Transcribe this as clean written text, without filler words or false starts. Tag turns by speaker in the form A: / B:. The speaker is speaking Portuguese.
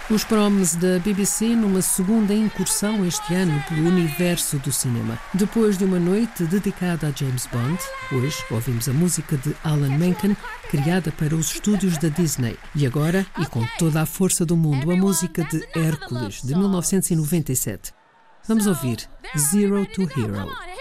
A: Os proms da BBC numa segunda incursão este ano pelo universo do cinema. Depois de uma noite dedicada a James Bond, hoje ouvimos a música de Alan Menken, criada para os estúdios da Disney. E agora, e com toda a força do mundo, a música de Hércules, de 1997. Vamos ouvir Zero to Hero.